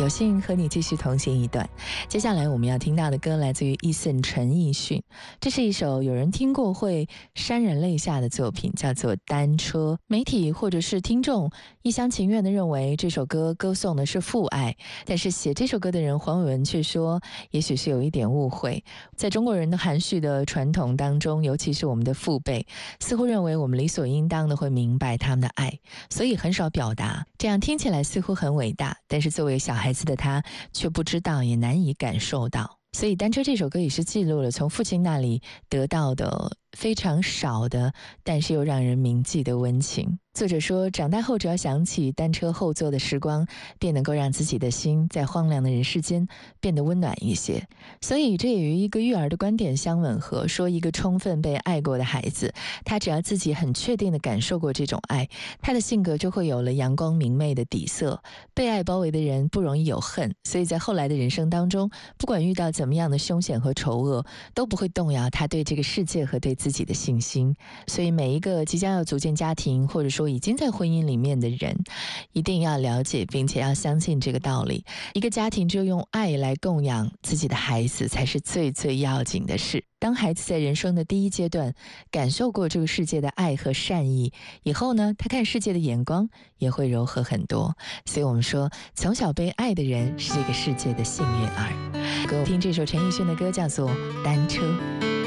有幸和你继续同行一段。接下来我们要听到的歌来自于Eason陈奕迅，这是一首有人听过会潸然泪下的作品，叫做《单车》。媒体或者是听众一厢情愿地认为这首歌歌颂的是父爱，但是写这首歌的人黄伟文却说，也许是有一点误会。在中国人的含蓄的传统当中，尤其是我们的父辈，似乎认为我们理所应当的会明白他们的爱，所以很少表达，这样听起来似乎很伟大，但是作为小孩子的他却不知道，也难以感受到。所以单车这首歌也是记录了从父亲那里得到的非常少的，但是又让人铭记的温情。作者说，长大后只要想起单车后座的时光，便能够让自己的心在荒凉的人世间变得温暖一些。所以这也与一个育儿的观点相吻合，说一个充分被爱过的孩子，他只要自己很确定地感受过这种爱，他的性格就会有了阳光明媚的底色。被爱包围的人不容易有恨，所以在后来的人生当中，不管遇到怎么样的凶险和丑恶，都不会动摇他对这个世界和对自己的信心。所以每一个即将要组建家庭，或者说已经在婚姻里面的人，一定要了解并且要相信这个道理，一个家庭只有用爱来供养自己的孩子才是最最要紧的事。当孩子在人生的第一阶段感受过这个世界的爱和善意以后呢，他看世界的眼光也会柔和很多。所以我们说，从小被爱的人是这个世界的幸运儿。给我听这首陈奕迅的歌，叫做《单车》。